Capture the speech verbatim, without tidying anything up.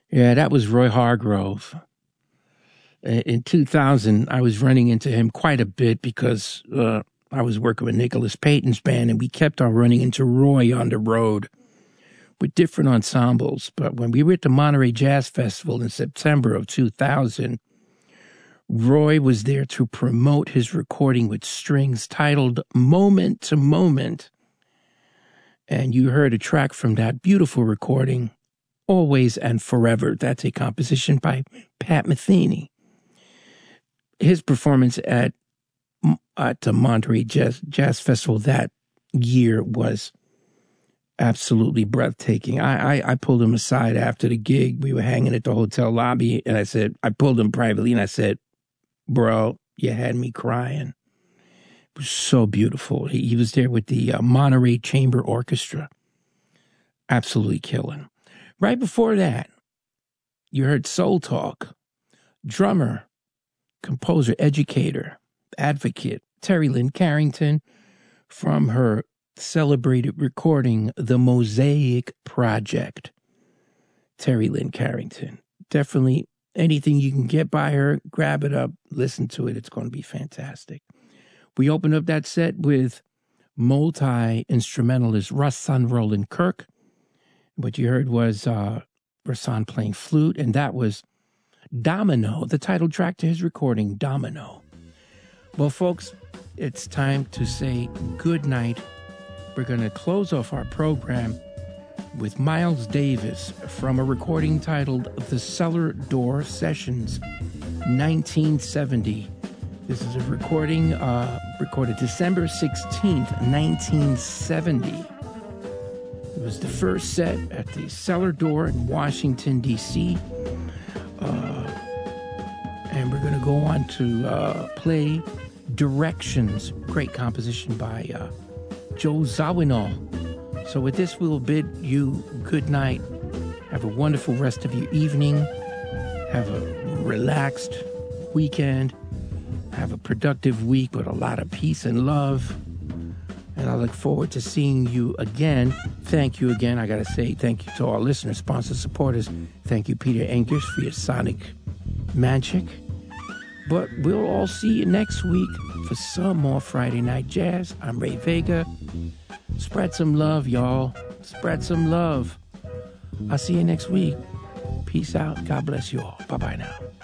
Yeah, that was Roy Hargrove. In two thousand, I was running into him quite a bit because uh, I was working with Nicholas Payton's band, and we kept on running into Roy on the road with different ensembles. But when we were at the Monterey Jazz Festival in September of two thousand, Roy was there to promote his recording with strings titled Moment to Moment. And you heard a track from that beautiful recording, Always and Forever. That's a composition by Pat Metheny. His performance at, at the Monterey Jazz, Jazz Festival that year was absolutely breathtaking. I, I I pulled him aside after the gig. We were hanging at the hotel lobby, and I said, I pulled him privately, and I said, bro, you had me crying. It was so beautiful. He, he was there with the uh, Monterey Chamber Orchestra. Absolutely killing. Right before that, you heard Soul Talk. Drummer, composer, educator, advocate, Terry Lynn Carrington, from her celebrated recording, The Mosaic Project. Terry Lynn Carrington. Definitely anything you can get by her, grab it up, listen to it. It's going to be fantastic. We opened up that set with multi-instrumentalist Rahsaan Roland Kirk. What you heard was uh, Rahsaan playing flute, and that was Domino, the title track to his recording, Domino. Well, folks, it's time to say good night. We're going to close off our program with Miles Davis from a recording titled The Cellar Door Sessions, nineteen seventy. This is a recording uh, recorded December sixteenth, nineteen seventy. It was the first set at the Cellar Door in Washington, D C Uh, and we're going to go on to uh, play Directions, great composition by uh, Joe Zawinul. So with this, we'll bid you good night. Have a wonderful rest of your evening. Have a relaxed weekend. Have a productive week with a lot of peace and love. And I look forward to seeing you again. Thank you again. I got to say thank you to our listeners, sponsors, supporters. Thank you, Peter Anchors, for your sonic magic. But we'll all see you next week for some more Friday Night Jazz. I'm Ray Vega. Spread some love, y'all. Spread some love. I'll see you next week. Peace out. God bless you all. Bye-bye now.